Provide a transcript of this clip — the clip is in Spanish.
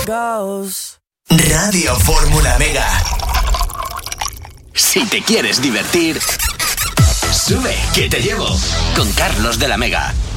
goes. Radio Fórmula Mega. Si te quieres divertir, sube que te llevo con Carlos de la Mega.